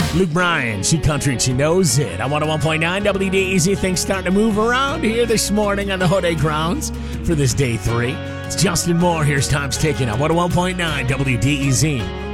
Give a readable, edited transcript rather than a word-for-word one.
Luke Bryan, She Country and She Knows It. On 101.9 WDEZ, things starting to move around here this morning on the Holiday grounds for this day 3. It's Justin Moore. Here's Time's Ticking on 101.9 WDEZ.